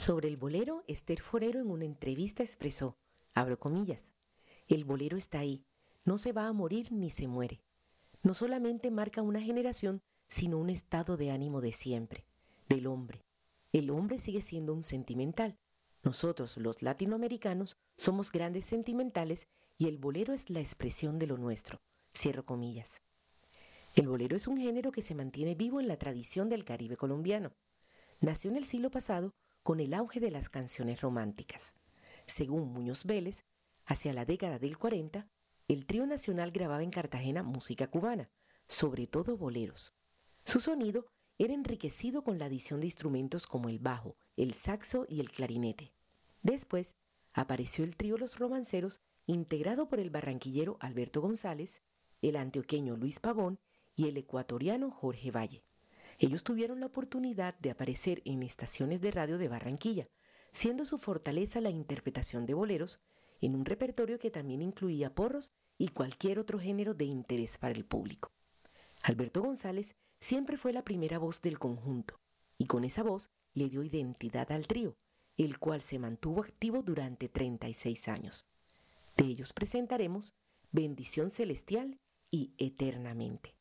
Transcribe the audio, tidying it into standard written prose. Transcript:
Sobre el bolero, Esther Forero en una entrevista expresó, abro comillas, el bolero está ahí, no se va a morir ni se muere. No solamente marca una generación, sino un estado de ánimo de siempre, del hombre. El hombre sigue siendo un sentimental. Nosotros, los latinoamericanos, somos grandes sentimentales y el bolero es la expresión de lo nuestro. Cierro comillas. El bolero es un género que se mantiene vivo en la tradición del Caribe colombiano. Nació en el siglo pasado con el auge de las canciones románticas. Según Muñoz Vélez, hacia la década del 40, el trío nacional grababa en Cartagena música cubana, sobre todo boleros. Su sonido era enriquecido con la adición de instrumentos como el bajo, el saxo y el clarinete. Después apareció el trío Los Romanceros, integrado por el barranquillero Alberto González, el antioqueño Luis Pavón y el ecuatoriano Jorge Valle. Ellos tuvieron la oportunidad de aparecer en estaciones de radio de Barranquilla, siendo su fortaleza la interpretación de boleros en un repertorio que también incluía porros y cualquier otro género de interés para el público. Alberto González siempre fue la primera voz del conjunto y con esa voz le dio identidad al trío, el cual se mantuvo activo durante 36 años. De ellos presentaremos Bendición Celestial y Eternamente.